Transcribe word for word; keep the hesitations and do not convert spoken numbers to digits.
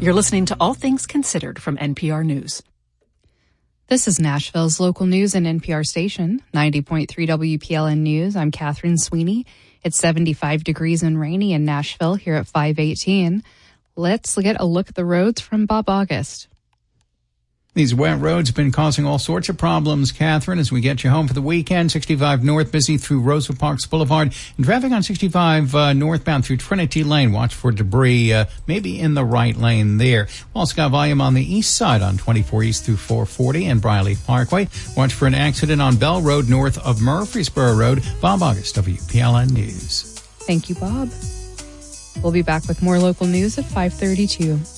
You're listening to All Things Considered from N P R News. This is Nashville's local news and N P R station, ninety point three W P L N News. I'm Catherine Sweeney. It's seventy-five degrees and rainy in Nashville here at five eighteen. Let's get a look at the roads from Bob August. These wet roads have been causing all sorts of problems, Catherine, as we get you home for the weekend. sixty-five north busy through Rosa Parks Boulevard. And traffic on sixty-five uh, northbound through Trinity Lane. Watch for debris, uh, maybe in the right lane there. Also got volume on the east side on twenty-four East through four forty and Briley Parkway. Watch for an accident on Bell Road north of Murfreesboro Road. Bob August, W P L N News. Thank you, Bob. We'll be back with more local news at five thirty-two.